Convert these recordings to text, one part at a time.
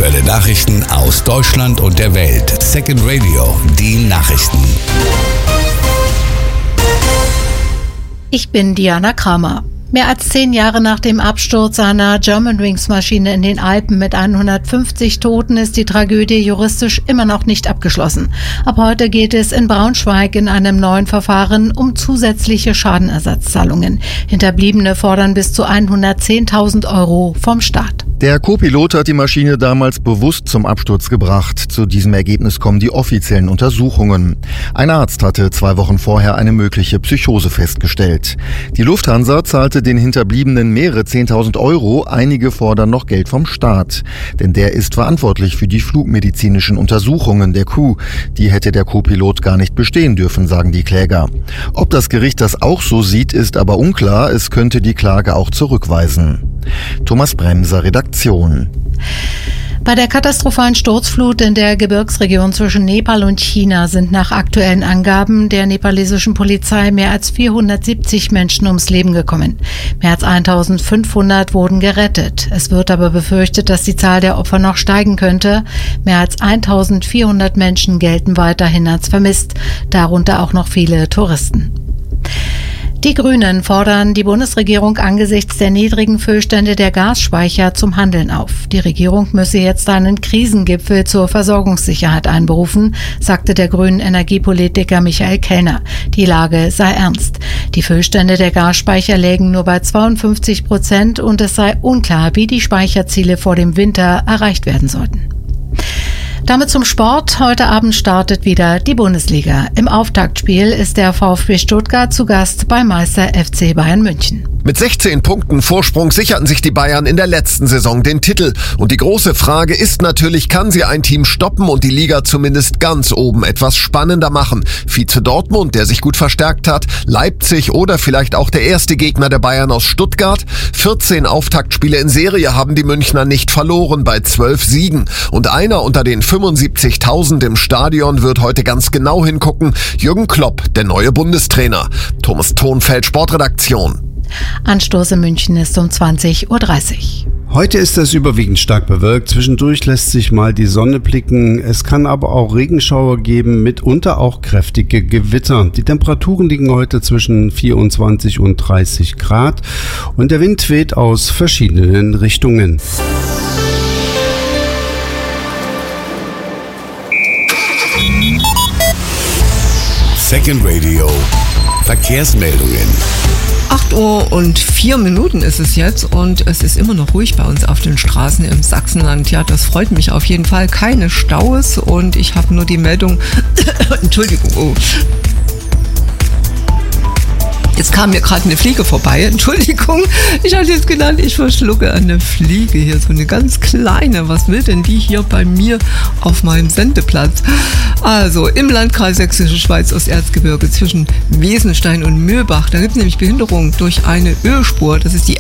Aktuelle Nachrichten aus Deutschland und der Welt. Second Radio, die Nachrichten. Ich bin Diana Kramer. Mehr als 10 Jahre nach dem Absturz einer Germanwings-Maschine in den Alpen mit 150 Toten ist die Tragödie juristisch immer noch nicht abgeschlossen. Ab heute geht es in Braunschweig in einem neuen Verfahren um zusätzliche Schadenersatzzahlungen. Hinterbliebene fordern bis zu 110.000 € vom Staat. Der Co-Pilot hat die Maschine damals bewusst zum Absturz gebracht. Zu diesem Ergebnis kommen die offiziellen Untersuchungen. Ein Arzt hatte 2 Wochen vorher eine mögliche Psychose festgestellt. Die Lufthansa zahlte den Hinterbliebenen mehrere 10.000 €. Einige fordern noch Geld vom Staat. Denn der ist verantwortlich für die flugmedizinischen Untersuchungen der Crew. Die hätte der Co-Pilot gar nicht bestehen dürfen, sagen die Kläger. Ob das Gericht das auch so sieht, ist aber unklar. Es könnte die Klage auch zurückweisen. Thomas Bremser, Redaktion. Bei der katastrophalen Sturzflut in der Gebirgsregion zwischen Nepal und China sind nach aktuellen Angaben der nepalesischen Polizei mehr als 470 Menschen ums Leben gekommen. Mehr als 1.500 wurden gerettet. Es wird aber befürchtet, dass die Zahl der Opfer noch steigen könnte. Mehr als 1.400 Menschen gelten weiterhin als vermisst, darunter auch noch viele Touristen. Die Grünen fordern die Bundesregierung angesichts der niedrigen Füllstände der Gasspeicher zum Handeln auf. Die Regierung müsse jetzt einen Krisengipfel zur Versorgungssicherheit einberufen, sagte der grünen Energiepolitiker Michael Kellner. Die Lage sei ernst. Die Füllstände der Gasspeicher lägen nur bei 52% und es sei unklar, wie die Speicherziele vor dem Winter erreicht werden sollten. Damit zum Sport. Heute Abend startet wieder die Bundesliga. Im Auftaktspiel ist der VfB Stuttgart zu Gast bei Meister FC Bayern München. Mit 16 Punkten Vorsprung sicherten sich die Bayern in der letzten Saison den Titel. Und die große Frage ist natürlich, kann sie ein Team stoppen und die Liga zumindest ganz oben etwas spannender machen? Vize Dortmund, der sich gut verstärkt hat, Leipzig oder vielleicht auch der erste Gegner der Bayern aus Stuttgart. 14 Auftaktspiele in Serie haben die Münchner nicht verloren bei 12 Siegen. Und einer unter den 75.000 im Stadion wird heute ganz genau hingucken. Jürgen Klopp, der neue Bundestrainer. Thomas Thonfeld, Sportredaktion. Anstoß in München ist um 20:30 Uhr. Heute ist es überwiegend stark bewölkt. Zwischendurch lässt sich mal die Sonne blicken. Es kann aber auch Regenschauer geben, mitunter auch kräftige Gewitter. Die Temperaturen liegen heute zwischen 24 und 30 Grad und der Wind weht aus verschiedenen Richtungen. Second Radio. Verkehrsmeldungen. 8:04 ist es jetzt und es ist immer noch ruhig bei uns auf den Straßen im Sachsenland. Ja, das freut mich auf jeden Fall. Keine Staus und ich habe nur die Meldung, Entschuldigung, Jetzt kam mir gerade eine Fliege vorbei, Entschuldigung. Ich hatte jetzt gedacht, ich verschlucke eine Fliege hier, so eine ganz kleine. Was will denn die hier bei mir auf meinem Sendeplatz? Also im Landkreis Sächsische Schweiz, Osterzgebirge zwischen Wesenstein und Mühlbach, da gibt es nämlich Behinderung durch eine Ölspur. Das ist die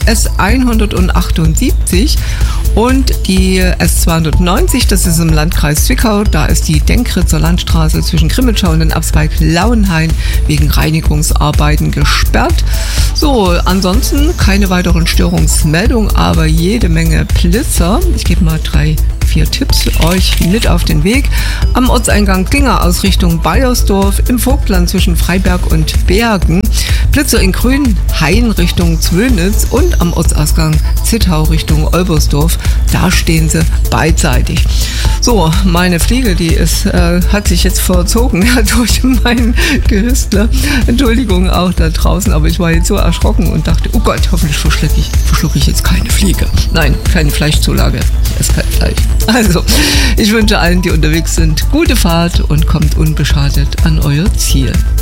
S178 und die S290, das ist im Landkreis Zwickau. Da ist die Denkritzer Landstraße zwischen Grimmitschau und den Abzweig Lauenhain wegen Reinigungsarbeiten gesperrt. So, ansonsten keine weiteren Störungsmeldungen, aber jede Menge Blitzer. Ich gebe mal 3-4 Tipps für euch mit auf den Weg. Am Ortseingang Klinger aus Richtung Bayersdorf, im Vogtland zwischen Freiberg und Bergen, Blitzer in Grünhain Richtung Zwönitz und am Ortsausgang Zittau Richtung Olbersdorf. Da stehen sie beidseitig. So, meine Fliege, die hat sich jetzt verzogen durch mein Gehüstler. Entschuldigung auch da draußen, aber ich war jetzt so erschrocken und dachte, oh Gott, hoffentlich verschlucke ich jetzt keine Fliege. Nein, keine Fleischzulage. Ich esse kein Fleisch. Also, ich wünsche allen, die unterwegs sind, gute Fahrt und kommt unbeschadet an euer Ziel.